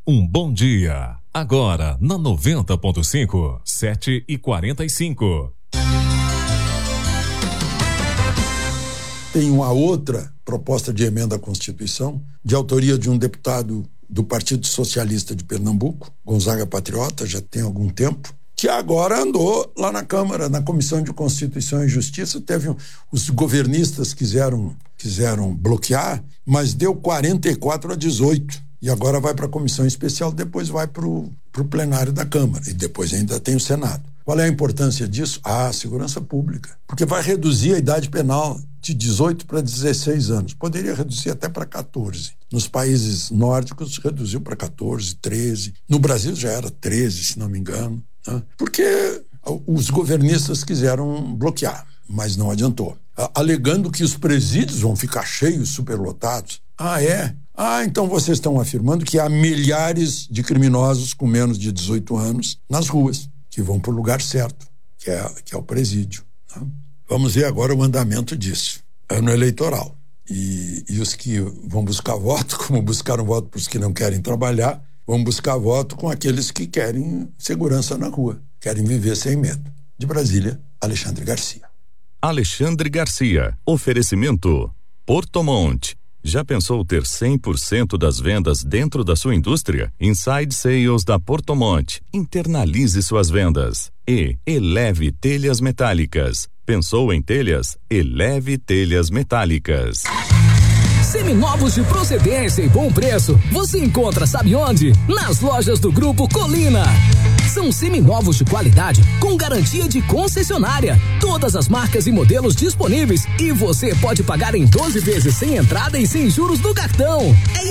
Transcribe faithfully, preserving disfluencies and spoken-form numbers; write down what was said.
Um bom dia. Agora, na noventa ponto cinco, sete e quarenta e cinco. Tem uma outra proposta de emenda à Constituição, de autoria de um deputado do Partido Socialista de Pernambuco, Gonzaga Patriota, já tem algum tempo, que agora andou lá na Câmara, na Comissão de Constituição e Justiça. Teve um, os governistas quiseram, quiseram bloquear, mas deu quarenta e quatro a dezoito. E agora vai para a comissão especial, depois vai para o plenário da Câmara. E depois ainda tem o Senado. Qual é a importância disso? Ah, segurança pública. Porque vai reduzir a idade penal de dezoito para dezesseis anos. Poderia reduzir até para catorze. Nos países nórdicos, reduziu para catorze, treze. No Brasil já era treze, se não me engano. Né? Porque os governistas quiseram bloquear, mas não adiantou. Alegando que os presídios vão ficar cheios, superlotados. Ah, é? Ah, então vocês estão afirmando que há milhares de criminosos com menos de dezoito anos nas ruas, que vão para o lugar certo, que é, que é o presídio. Né? Vamos ver agora o andamento disso. Ano eleitoral. E, e os que vão buscar voto, como buscaram voto para os que não querem trabalhar, vão buscar voto com aqueles que querem segurança na rua, querem viver sem medo. De Brasília, Alexandre Garcia. Alexandre Garcia. Oferecimento Porto Monte. Já pensou ter cem por cento das vendas dentro da sua indústria? Inside Sales da Porto Monte. Internalize suas vendas. E Eleve Telhas Metálicas. Pensou em telhas? Eleve Telhas Metálicas. Seminovos de procedência e bom preço, você encontra sabe onde? Nas lojas do Grupo Colina. São seminovos de qualidade com garantia de concessionária. Todas as marcas e modelos disponíveis e você pode pagar em doze vezes sem entrada e sem juros no cartão. É